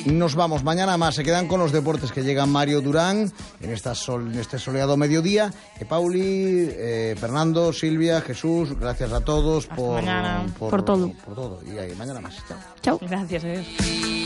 Nos vamos, mañana más. Se quedan con los deportes, que llega Mario Durán en este soleado mediodía. Pauli, Fernando, Silvia, Jesús, gracias a todos por todo. Y mañana más. Chao. Gracias.